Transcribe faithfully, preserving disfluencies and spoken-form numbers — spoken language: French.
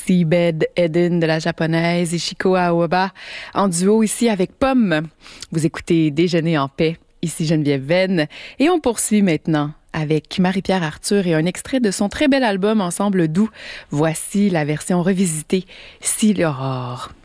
Seabed Eden de la japonaise Ishiko Aoba en duo ici avec Pomme. Vous écoutez Déjeuner en paix. Ici Geneviève Venn et on poursuit maintenant avec Marie-Pierre Arthur et un extrait de son très bel album Ensemble doux. Voici la version revisitée, Si l'aurore.